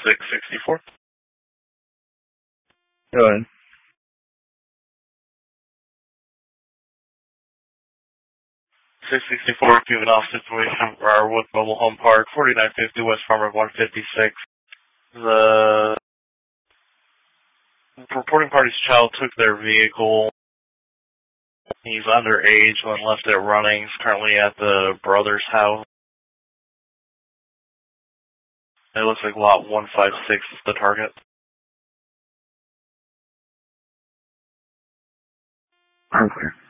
664. Go ahead. 664, juvenile situation for our Wood Mobile Home Park, 4950 West Farmer 156. The reporting party's child took their vehicle. He's underage when left it running. He's currently at the brother's house. It looks like lot 156 is the target. Okay.